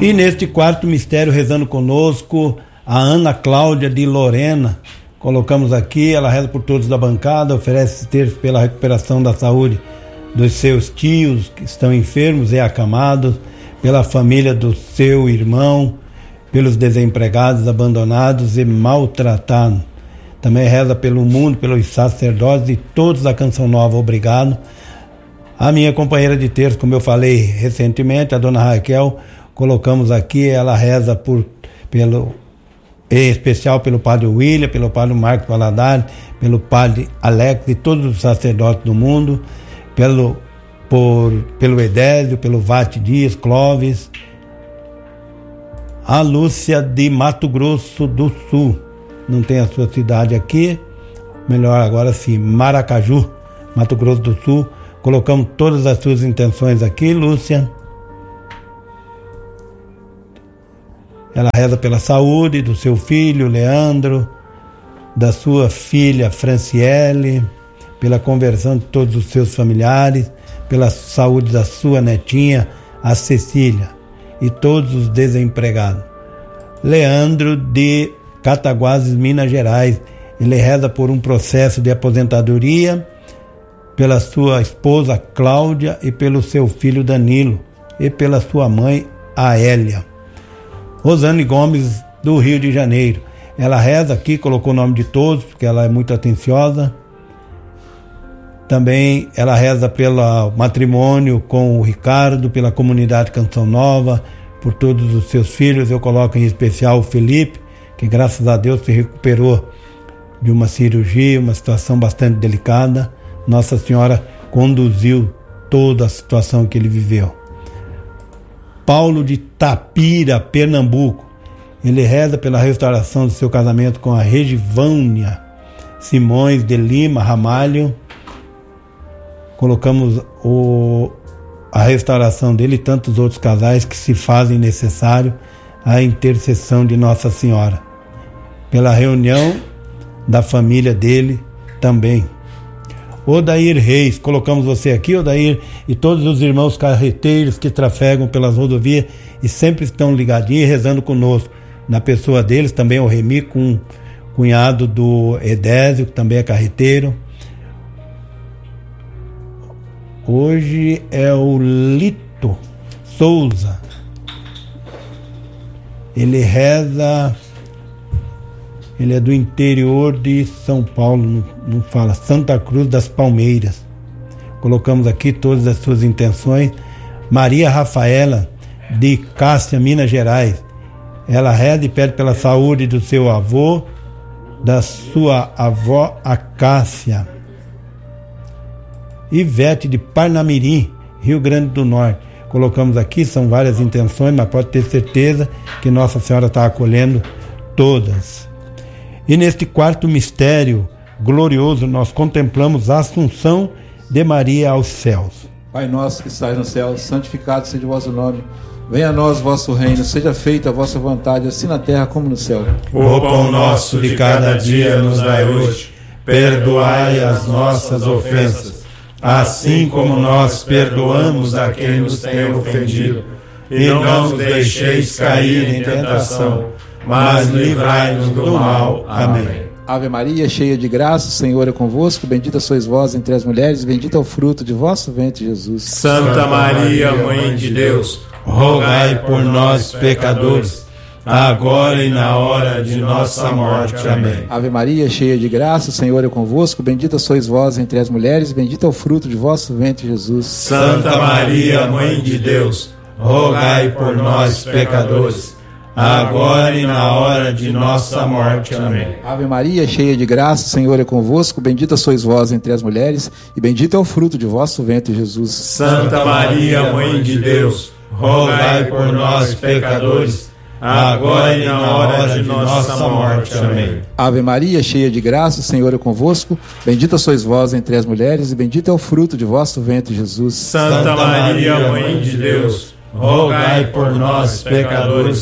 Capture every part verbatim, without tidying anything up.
E neste quarto mistério, rezando conosco, a Ana Cláudia de Lorena. Colocamos aqui, ela reza por todos da bancada, oferece terço pela recuperação da saúde dos seus tios que estão enfermos e acamados, pela família do seu irmão, pelos desempregados, abandonados e maltratados. Também reza pelo mundo, pelos sacerdotes e todos da Canção Nova, obrigado. A minha companheira de terço, como eu falei recentemente, a dona Raquel, colocamos aqui, ela reza por, pelo, em especial pelo padre William, pelo padre Marcos Valadares, pelo padre Alex e todos os sacerdotes do mundo, pelo, por, pelo Edésio, pelo Vate Dias, Clóvis, a Lúcia de Mato Grosso do Sul, não tem a sua cidade aqui, melhor agora sim, Maracaju, Mato Grosso do Sul. Colocamos todas as suas intenções aqui, Lúcia. Ela reza pela saúde do seu filho, Leandro, da sua filha, Franciele, pela conversão de todos os seus familiares, pela saúde da sua netinha, a Cecília, e todos os desempregados. Leandro de Cataguases, Minas Gerais, ele reza por um processo de aposentadoria, pela sua esposa Cláudia e pelo seu filho Danilo, e pela sua mãe Aélia. Rosane Gomes, do Rio de Janeiro, ela reza aqui, colocou o nome de todos, porque ela é muito atenciosa. Também ela reza pelo matrimônio com o Ricardo, pela comunidade Canção Nova, por todos os seus filhos. Eu coloco em especial o Felipe, que graças a Deus se recuperou de uma cirurgia, uma situação bastante delicada. Nossa Senhora conduziu toda a situação que ele viveu. Paulo de Tapira, Pernambuco, ele reza pela restauração do seu casamento com a Regivânia Simões de Lima Ramalho. Colocamos o, a restauração dele e tantos outros casais que se fazem necessário a intercessão de Nossa Senhora. Pela reunião da família dele também. Odair Reis, colocamos você aqui, Odair, e todos os irmãos carreteiros que trafegam pelas rodovias e sempre estão ligadinhos e rezando conosco. Na pessoa deles também o Remi, com cunhado do Edésio, que também é carreteiro. Hoje é o Lito Souza. Ele reza... Ele é do interior de São Paulo, não, não fala, Santa Cruz das Palmeiras. Colocamos aqui todas as suas intenções. Maria Rafaela, de Cássia, Minas Gerais. Ela reza e pede pela saúde do seu avô, da sua avó, a Cássia. Ivete, de Parnamirim, Rio Grande do Norte. Colocamos aqui, são várias intenções, mas pode ter certeza que Nossa Senhora está acolhendo todas. E neste quarto mistério glorioso nós contemplamos a Assunção de Maria aos céus. Pai nosso que estais no céu, santificado seja o vosso nome. Venha a nós o vosso reino, seja feita a vossa vontade, assim na terra como no céu. O pão nosso de cada dia nos dai hoje. Perdoai as nossas ofensas, assim como nós perdoamos a quem nos tem ofendido. E não nos deixeis cair em tentação, mas livrai-nos do mal. Amém. Ave Maria, cheia de graça, o Senhor é convosco. Bendita sois vós entre as mulheres, bendito é o fruto de vosso ventre, Jesus. Santa Maria, Mãe de Deus, rogai por nós, pecadores, agora e na hora de nossa morte. Amém. Ave Maria, cheia de graça, o Senhor é convosco. Bendita sois vós entre as mulheres, bendito é o fruto de vosso ventre, Jesus. Santa Maria, Mãe de Deus, rogai por nós, pecadores, agora e na hora de nossa morte. Amém. Ave Maria, cheia de graça, o Senhor é convosco. Bendita sois vós entre as mulheres, e bendito é o fruto de vosso ventre, Jesus. Santa Maria, Mãe de Deus, rogai por nós, pecadores, agora e na hora de nossa morte. Amém. Ave Maria, cheia de graça, o Senhor é convosco. Bendita sois vós entre as mulheres, e bendito é o fruto de vosso ventre, Jesus. Santa Maria, Mãe de Deus, rogai por nós, pecadores,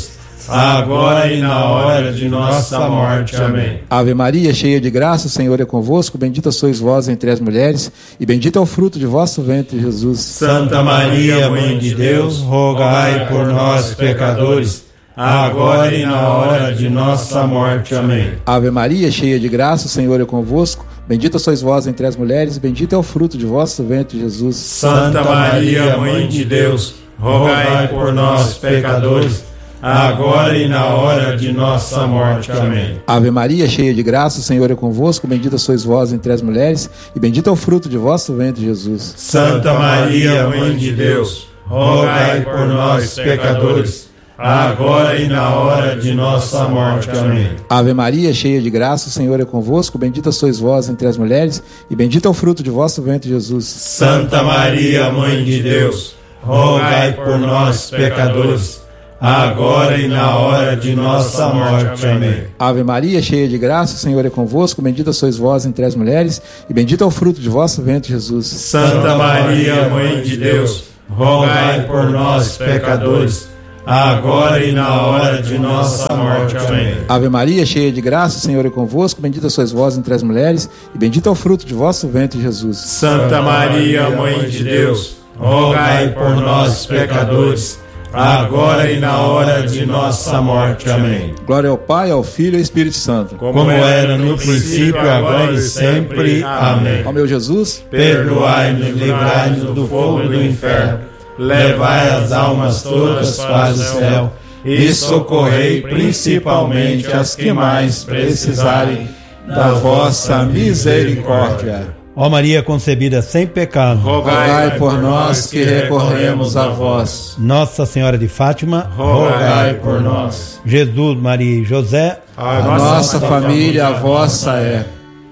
agora e na hora de nossa morte. Amém. Ave Maria, cheia de graça, o Senhor é convosco, bendita sois vós entre as mulheres, e bendito é o fruto de vosso ventre, Jesus. Santa Maria, Mãe de Deus, rogai por nós, pecadores, agora e na hora de nossa morte. Amém. Ave Maria, cheia de graça, o Senhor é convosco, bendita sois vós entre as mulheres, e bendito é o fruto de vosso ventre, Jesus. Santa Maria, Mãe de Deus, rogai por nós, pecadores, agora e na hora de nossa morte. Amém. Ave Maria, cheia de graça, o Senhor é convosco, bendita sois vós entre as mulheres, e bendito é o fruto de vosso ventre, Jesus. Santa Maria, Mãe de Deus, rogai por nós, pecadores, agora e na hora de nossa morte. Amém. Ave Maria, cheia de graça, o Senhor é convosco, bendita sois vós entre as mulheres, e bendito é o fruto de vosso ventre, Jesus. Santa Maria, Mãe de Deus, rogai por nós, pecadores, agora e na hora de nossa morte. Amém. Ave Maria, cheia de graça, o Senhor é convosco, bendita sois vós entre as mulheres, e bendito é o fruto de vosso ventre, Jesus. Santa Maria, Mãe de Deus, rogai por nós, pecadores, agora e na hora de nossa morte. Amém. Ave Maria, cheia de graça, o Senhor é convosco, bendita sois vós entre as mulheres, e bendito é o fruto de vosso ventre, Jesus. Santa Maria, Mãe de Deus, rogai por nós, pecadores, agora e na hora de nossa morte. Amém. Glória ao Pai, ao Filho e ao Espírito Santo, como era no princípio, agora e sempre. Amém. Ó meu Jesus, perdoai-nos, livrai-nos do fogo do inferno, levai as almas todas para o céu e socorrei principalmente as que mais precisarem da vossa misericórdia. Ó Maria concebida sem pecado, rogai por nós que recorremos a vós. Nossa Senhora de Fátima, rogai por nós. Jesus, Maria e José, a nossa família, a vossa é.